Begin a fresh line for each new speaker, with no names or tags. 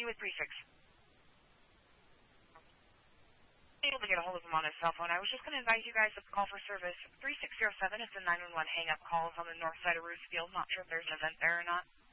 you with Prefix. Able to get a hold of him on his cell phone. I was just going to invite you guys to call for service 3607. It's a 911 hang-up call on the north side of Roos Field. Not sure if there's an event there or not.